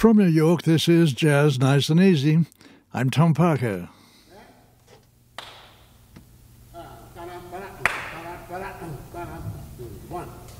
From New York, this is Jazz Nice and Easy. I'm Tom Parker. One.